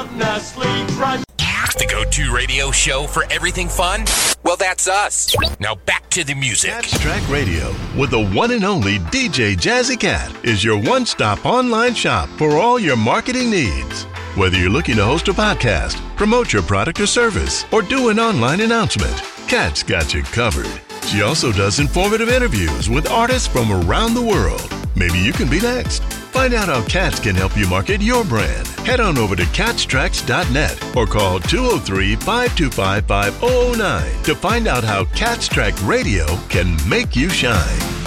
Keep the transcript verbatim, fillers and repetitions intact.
Nestle Crunch. The go-to radio show for everything fun? Well, that's us. Now back to the music. Catch Track Radio with the one and only D J Jazzy Cat is your one-stop online shop for all your marketing needs. Whether you're looking to host a podcast, promote your product or service, or do an online announcement, Cat's got you covered. She also does informative interviews with artists from around the world. Maybe you can be next. Find out how Cats can help you market your brand. Head on over to cats tracks dot net or call two oh three, five two five, five oh oh nine to find out how Cats Track Radio can make you shine.